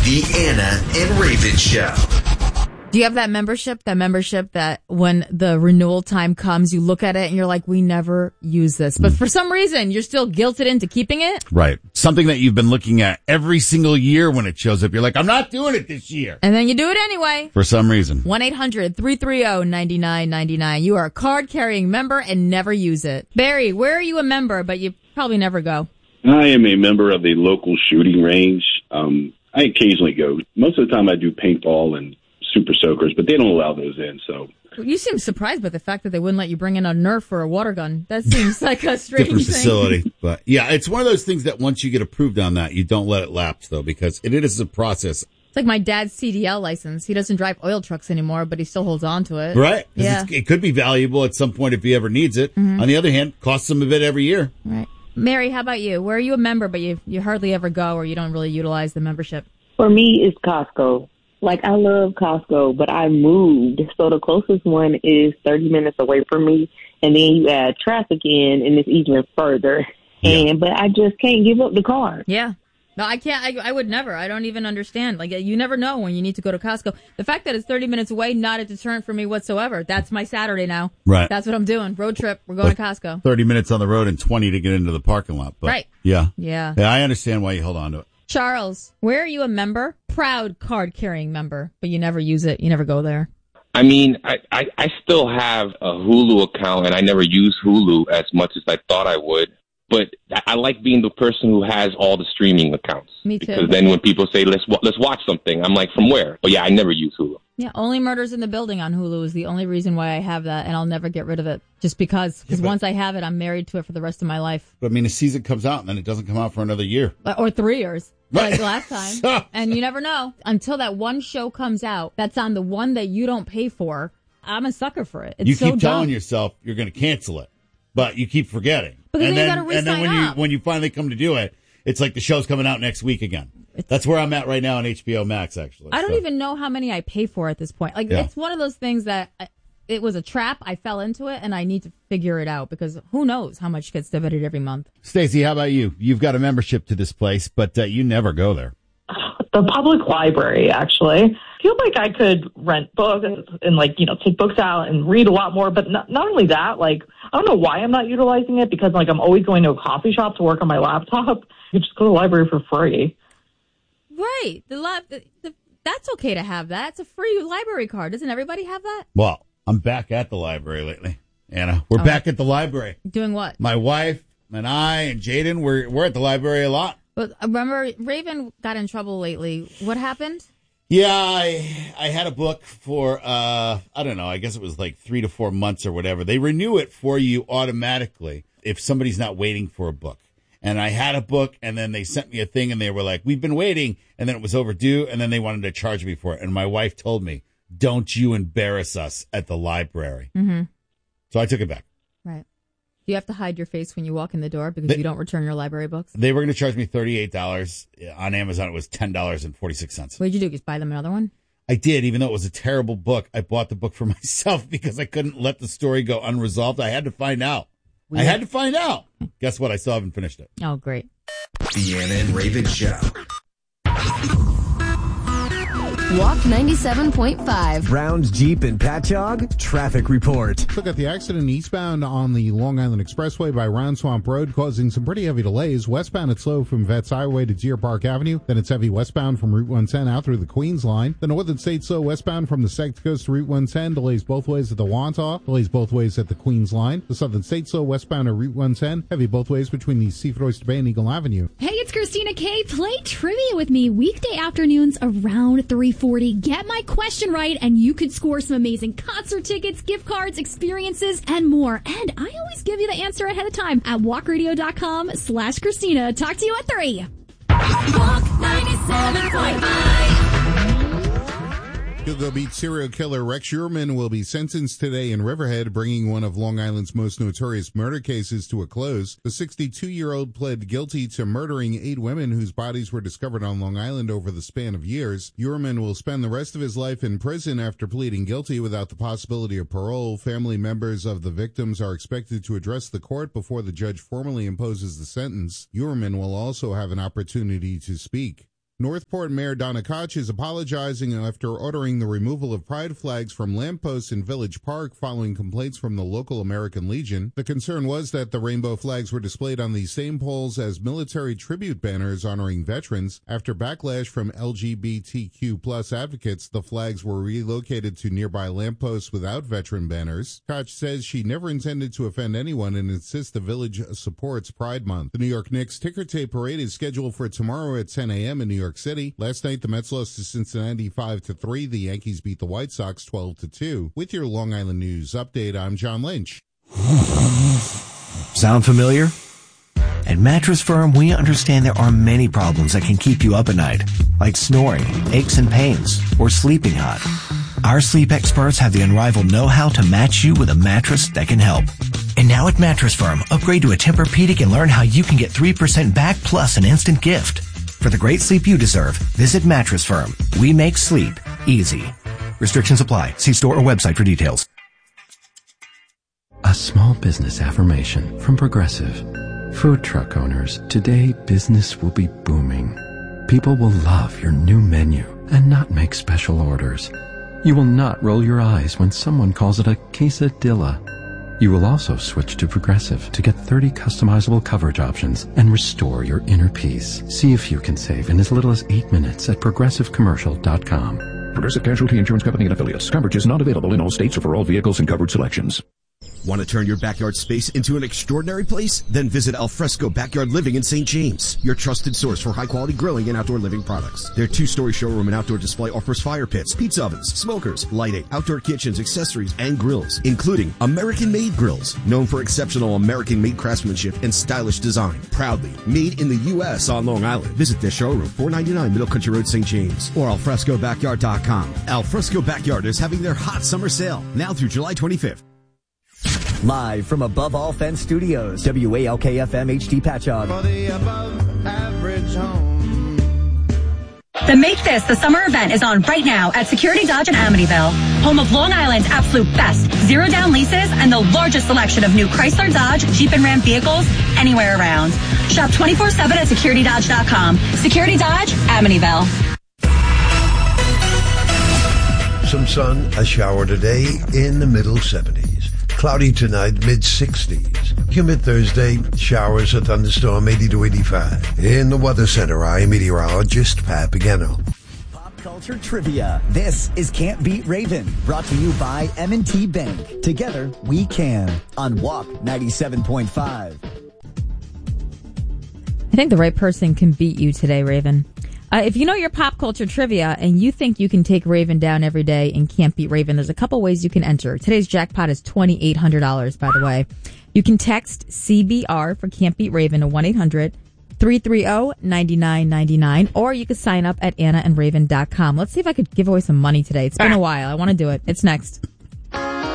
The Anna and Raven Show. Do you have that membership? That membership that when the renewal time comes, you look at it and you're like, we never use this. But for some reason, you're still guilted into keeping it? Right. Something that you've been looking at every single year when it shows up. You're like, I'm not doing it this year. And then you do it anyway. For some reason. 1-800-330-9999. You are a card-carrying member and never use it. Barry, where are you a member, but you probably never go? I am a member of the local shooting range. I occasionally go. Most of the time I do paintball and super soakers, but they don't allow those in. So you seem surprised by the fact that they wouldn't let you bring in a Nerf or a water gun. That seems like a strange different thing. facility. But yeah, it's one of those things that once you get approved on that, you don't let it lapse though, because it is a process. It's like my dad's CDL license. He doesn't drive oil trucks anymore, but he still holds on to it. Right. Yeah. It could be valuable at some point if he ever needs it. Mm-hmm. On the other hand, costs him a bit every year. Right. Mary, how about you? Where are you a member, but you hardly ever go or you don't really utilize the membership? For me, it's Costco. Like, I love Costco, but I moved. So the closest one is 30 minutes away from me. And then you add traffic in, and it's even further. Yeah. But I just can't give up the car. Yeah. No, I can't. I would never. I don't even understand. Like, you never know when you need to go to Costco. The fact that it's 30 minutes away, not a deterrent for me whatsoever. That's my Saturday now. Right. That's what I'm doing. Road trip. We're going to Costco. 30 minutes on the road and 20 to get into the parking lot. But right. Yeah. Yeah. Yeah, I understand why you hold on to it. Charles, where are you a member? Proud card-carrying member, but you never use it. You never go there. I mean, I still have a Hulu account, and I never use Hulu as much as I thought I would. But I like being the person who has all the streaming accounts. Me too. Because then when people say, let's watch something, I'm like, from where? But yeah, I never use Hulu. Yeah, Only Murders in the Building on Hulu is the only reason why I have that, and I'll never get rid of it. Just because. Because once I have it, I'm married to it for the rest of my life. But I mean, a season comes out, and then it doesn't come out for another year. Or 3 years. Right. Like last time. And you never know. Until that one show comes out that's on the one that you don't pay for, I'm a sucker for it. It's you so keep telling dumb. yourself you're going to cancel it, but you keep forgetting. Because and then you then, gotta re-sign and then up. when you finally come to do it, it's like the show's coming out next week again. That's where I'm at right now on HBO Max, actually. I don't even know how many I pay for at this point. Like, Yeah. It's one of those things that it was a trap. I fell into it, and I need to figure it out because who knows how much gets divided every month. Stacey, how about you? You've got a membership to this place, but you never go there. The public library, actually. I feel like I could rent books and take books out and read a lot more. But not only that, I don't know why I'm not utilizing it because, I'm always going to a coffee shop to work on my laptop. You just go to the library for free. Right. That's okay to have that. It's a free library card. Doesn't everybody have that? Well, I'm back at the library lately, Anna. We're back at the library. Doing what? My wife and I and Jaden, we're at the library a lot. But remember, Raven got in trouble lately. What happened? Yeah, I had a book for, I don't know, I guess it was like 3 to 4 months or whatever. They renew it for you automatically if somebody's not waiting for a book. And I had a book, and then they sent me a thing, and they were like, we've been waiting, and then it was overdue, and then they wanted to charge me for it. And my wife told me, don't you embarrass us at the library. Mm-hmm. So I took it back. Right. Do you have to hide your face when you walk in the door because you don't return your library books? They were going to charge me $38. On Amazon, it was $10.46. What did you do? Just buy them another one? I did, even though it was a terrible book. I bought the book for myself because I couldn't let the story go unresolved. I had to find out. Weird. I had to find out. Guess what? I still haven't finished it. Oh, great. The Anna and Raven Show. Walk 97.5. Browns, Jeep, and Patchogue traffic report. Look at the accident eastbound on the Long Island Expressway by Round Swamp Road, causing some pretty heavy delays. Westbound, it's slow from Vets Highway to Deer Park Avenue. Then it's heavy westbound from Route 110 out through the Queens line. The Northern State slow westbound from the Sect Coast to Route 110. Delays both ways at the Wantagh. Delays both ways at the Queens line. The Southern State slow westbound to Route 110. Heavy both ways between the Seaford Oyster Bay and Eagle Avenue. Hey, it's Christina K. Play trivia with me weekday afternoons around 3:40. Get my question right, and you could score some amazing concert tickets, gift cards, experiences, and more. And I always give you the answer ahead of time at walkradio.com/Christina. Talk to you at 3. Walk 97.5. Hugo Beach serial killer Rex Sherman will be sentenced today in Riverhead, bringing one of Long Island's most notorious murder cases to a close. The 62-year-old pled guilty to murdering 8 women whose bodies were discovered on Long Island over the span of years. Sherman will spend the rest of his life in prison after pleading guilty without the possibility of parole. Family members of the victims are expected to address the court before the judge formally imposes the sentence. Sherman will also have an opportunity to speak. Northport Mayor Donna Koch is apologizing after ordering the removal of pride flags from lampposts in Village Park following complaints from the local American Legion. The concern was that the rainbow flags were displayed on the same poles as military tribute banners honoring veterans. After backlash from LGBTQ plus advocates, the flags were relocated to nearby lampposts without veteran banners. Koch says she never intended to offend anyone and insists the village supports Pride Month. The New York Knicks ticker tape parade is scheduled for tomorrow at 10 a.m. in New York City. Last night, the Mets lost to Cincinnati 5-3. The Yankees beat the White Sox 12-2. With your Long Island News update, I'm John Lynch. Sound familiar? At Mattress Firm, we understand there are many problems that can keep you up at night, like snoring, aches and pains, or sleeping hot. Our sleep experts have the unrivaled know-how to match you with a mattress that can help. And now at Mattress Firm, upgrade to a Tempur-Pedic and learn how you can get 3% back plus an instant gift. For the great sleep you deserve, visit Mattress Firm. We make sleep easy. Restrictions apply. See store or website for details. A small business affirmation from Progressive. Food truck owners, today business will be booming. People will love your new menu and not make special orders. You will not roll your eyes when someone calls it a quesadilla. You will also switch to Progressive to get 30 customizable coverage options and restore your inner peace. See if you can save in as little as 8 minutes at progressivecommercial.com. Progressive Casualty Insurance Company and Affiliates. Coverage is not available in all states or for all vehicles and coverage selections. Want to turn your backyard space into an extraordinary place? Then visit Alfresco Backyard Living in St. James, your trusted source for high-quality grilling and outdoor living products. Their 2-story showroom and outdoor display offers fire pits, pizza ovens, smokers, lighting, outdoor kitchens, accessories, and grills, including American-made grills, known for exceptional American-made craftsmanship and stylish design. Proudly made in the U.S. on Long Island. Visit their showroom, 499 Middle Country Road, St. James, or alfrescobackyard.com. Alfresco Backyard is having their hot summer sale, now through July 25th. Live from Above All Fence Studios, WALK-FM HD Patchogue. For the above average home. The Make This the Summer event is on right now at Security Dodge in Amityville, home of Long Island's absolute best zero-down leases and the largest selection of new Chrysler, Dodge, Jeep, and Ram vehicles anywhere around. Shop 24/7 at securitydodge.com. Security Dodge, Amityville. Some sun, a shower today in the middle 70s. Cloudy tonight, mid-60s. Humid Thursday, showers, a thunderstorm, 80 to 85. In the Weather Center, I'm meteorologist Pat Pagano. Pop culture trivia. This is Can't Beat Raven, brought to you by M&T Bank. Together, we can. On Walk 97.5. I think the right person can beat you today, Raven. If you know your pop culture trivia and you think you can take Raven down every day and can't beat Raven, there's a couple ways you can enter. Today's jackpot is $2,800, by the way. You can text CBR for Can't Beat Raven to 1-800-330-9999, or you can sign up at AnnaandRaven.com. Let's see if I could give away some money today. It's been a while. I want to do it. It's next.